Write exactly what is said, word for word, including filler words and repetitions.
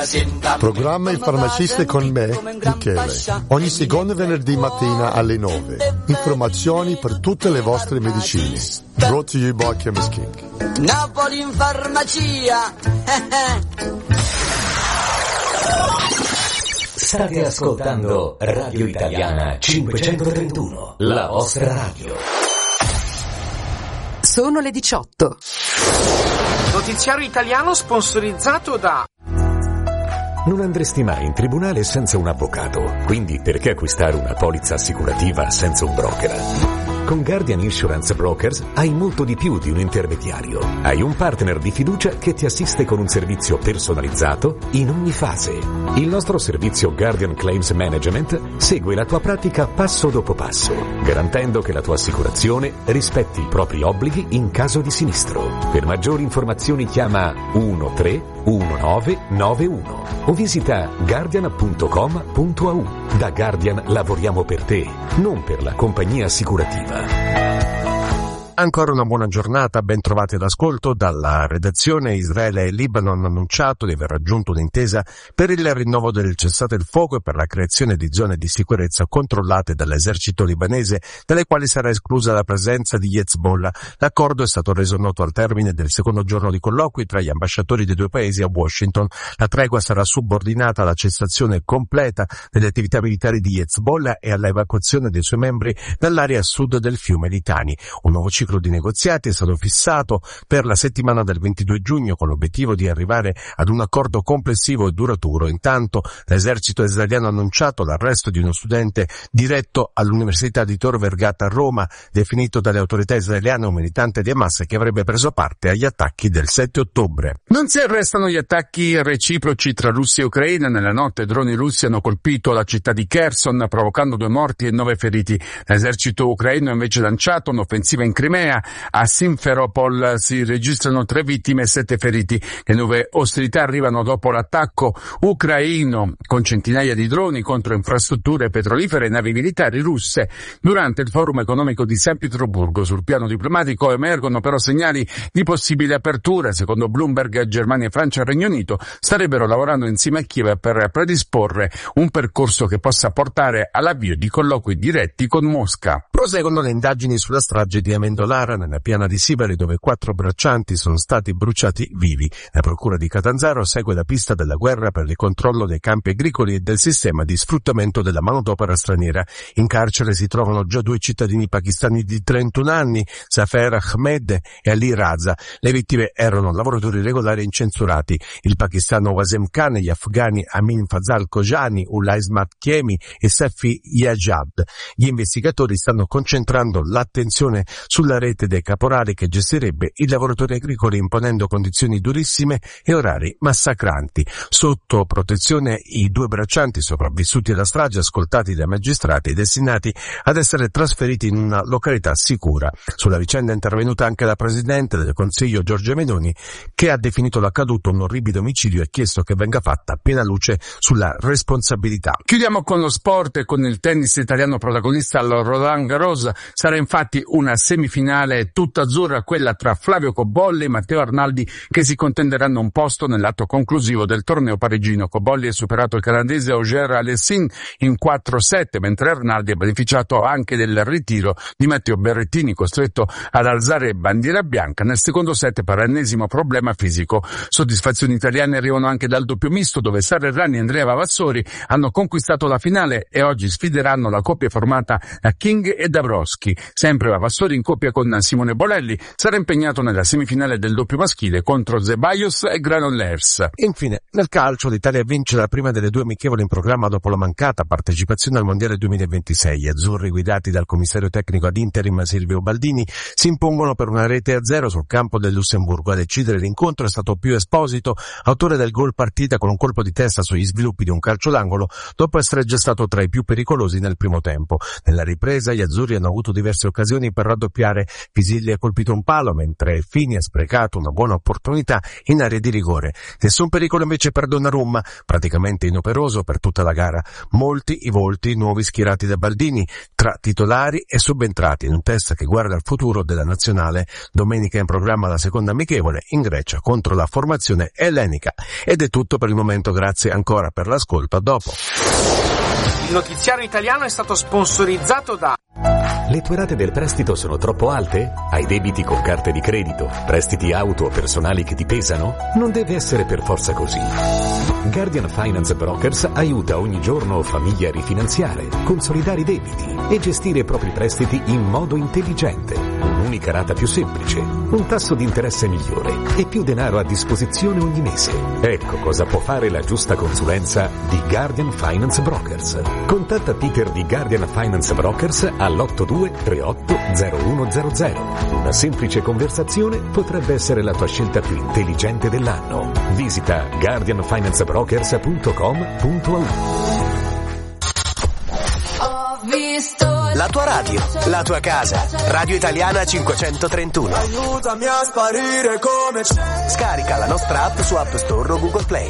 Programma Il Farmacista con me, Michele. Ogni secondo venerdì mattina alle nove. Informazioni per tutte le vostre medicine. Brought to you by Chemist King. Napoli in farmacia. State ascoltando Radio Italiana cinquecentotrentuno, la vostra radio. Sono le diciotto. Notiziario italiano sponsorizzato da... Non andresti mai in tribunale senza un avvocato, quindi perché acquistare una polizza assicurativa senza un broker? Con Guardian Insurance Brokers hai molto di più di un intermediario. Hai un partner di fiducia che ti assiste con un servizio personalizzato in ogni fase. Il nostro servizio Guardian Claims Management segue la tua pratica passo dopo passo, garantendo che la tua assicurazione rispetti i propri obblighi in caso di sinistro. Per maggiori informazioni chiama uno tre uno nove nove uno o visita guardian punto com punto a u. Da Guardian lavoriamo per te, non per la compagnia assicurativa. Ancora una buona giornata, ben trovati all'ascolto. Dalla redazione Israele e Libano hanno annunciato di aver raggiunto un'intesa per il rinnovo del cessate il fuoco e per la creazione di zone di sicurezza controllate dall'esercito libanese, dalle quali sarà esclusa la presenza di Hezbollah. L'accordo è stato reso noto al termine del secondo giorno di colloqui tra gli ambasciatori dei due paesi a Washington. La tregua sarà subordinata alla cessazione completa delle attività militari di Hezbollah e all'evacuazione dei suoi membri dall'area a sud del fiume Litani. Un nuovo ciclo di negoziati è stato fissato per la settimana del ventidue giugno con l'obiettivo di arrivare ad un accordo complessivo e duraturo. Intanto l'esercito israeliano ha annunciato l'arresto di uno studente diretto all'Università di Tor Vergata a Roma, definito dalle autorità israeliane un militante di Hamas che avrebbe preso parte agli attacchi del sette ottobre. Non si arrestano gli attacchi reciproci tra Russia e Ucraina. Nella notte droni russi hanno colpito la città di Kherson, provocando due morti e nove feriti. L'esercito ucraino ha invece lanciato un'offensiva in Crimea. A Simferopol si registrano tre vittime e sette feriti. Le nuove ostilità arrivano dopo l'attacco ucraino con centinaia di droni contro infrastrutture petrolifere e navi militari russe. Durante il forum economico di San Pietroburgo sul piano diplomatico emergono però segnali di possibile apertura. Secondo Bloomberg, Germania, Francia e Regno Unito starebbero lavorando insieme a Kiev per predisporre un percorso che possa portare all'avvio di colloqui diretti con Mosca. Proseguono le indagini sulla strage di Amendolara nella piana di Sibari, dove quattro braccianti sono stati bruciati vivi. La procura di Catanzaro segue la pista della guerra per il controllo dei campi agricoli e del sistema di sfruttamento della manodopera straniera. In carcere si trovano già due cittadini pakistani di trentuno anni, Zafer Ahmed e Ali Raza. Le vittime erano lavoratori regolari incensurati. Il pakistano Wasem Khan e gli afghani Amin Fazal Kojani, Ulay Ismat Kiemi e Safi Yajad. Gli investigatori stanno concentrando l'attenzione sulla rete dei caporali che gestirebbe i lavoratori agricoli, imponendo condizioni durissime e orari massacranti. Sotto protezione i due braccianti sopravvissuti alla strage, ascoltati dai magistrati, destinati ad essere trasferiti in una località sicura. Sulla vicenda è intervenuta anche la Presidente del Consiglio Giorgia Meloni, che ha definito l'accaduto un orribile omicidio e chiesto che venga fatta piena luce sulla responsabilità. Chiudiamo con lo sport e con il tennis italiano protagonista al Roland Garros. Sarà infatti una semifinale tutta azzurra, quella tra Flavio Cobolli e Matteo Arnaldi, che si contenderanno un posto nell'atto conclusivo del torneo parigino. Cobolli ha superato il canadese Auger Aliassime in quattro sette, mentre Arnaldi ha beneficiato anche del ritiro di Matteo Berrettini, costretto ad alzare bandiera bianca nel secondo set per l'ennesimo problema fisico. Soddisfazioni italiane arrivano anche dal doppio misto, dove Sara Errani e Andrea Vavassori hanno conquistato la finale e oggi sfideranno la coppia formata da King e Dabrowski. Sempre Vavassori in coppia con Simone Bolelli sarà impegnato nella semifinale del doppio maschile contro Zeballos e Granollers. Infine, nel calcio l'Italia vince la prima delle due amichevoli in programma dopo la mancata partecipazione al Mondiale duemilaventisei. Gli azzurri, guidati dal commissario tecnico ad interim Silvio Baldini, si impongono per una rete a zero sul campo del Lussemburgo. A decidere l'incontro è stato Pio Esposito, autore del gol partita con un colpo di testa sugli sviluppi di un calcio d'angolo, dopo essere già stato tra i più pericolosi nel primo tempo. Nella ripresa gli azzurri hanno avuto diverse occasioni per raddoppiare laterale, Pisilli ha colpito un palo mentre Fini ha sprecato una buona opportunità in area di rigore. Nessun pericolo invece per Donnarumma, praticamente inoperoso per tutta la gara. Molti i volti nuovi schierati da Baldini, tra titolari e subentrati, in un test che guarda al futuro della nazionale. Domenica in programma la seconda amichevole in Grecia contro la formazione ellenica. Ed è tutto per il momento, grazie ancora per l'ascolto, a dopo. Il notiziario italiano è stato sponsorizzato da... Le tue rate del prestito sono troppo alte? Hai debiti con carte di credito? Prestiti auto o personali che ti pesano? Non deve essere per forza così. Guardian Finance Brokers aiuta ogni giorno famiglie a rifinanziare, consolidare i debiti e gestire i propri prestiti in modo intelligente. Un'unica rata più semplice, un tasso di interesse migliore e più denaro a disposizione ogni mese. Ecco cosa può fare la giusta consulenza di Guardian Finance Brokers. Contatta Peter di Guardian Finance Brokers all'otto due tre otto zero uno zero zero. Una semplice conversazione potrebbe essere la tua scelta più intelligente dell'anno. Visita guardian finance brokers punto com punto a u. La tua radio, la tua casa. Radio Italiana cinquecentotrentuno. Aiutami a sparire come c'è. Scarica la nostra app su App Store o Google Play.